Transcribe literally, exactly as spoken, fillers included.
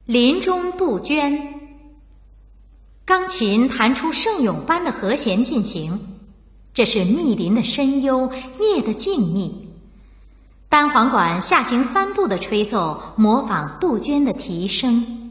林中杜鹃，钢琴弹出圣咏般的和弦进行，这是密林的深幽，夜的静谧。单簧管下行三度的吹奏，模仿杜鹃的啼声。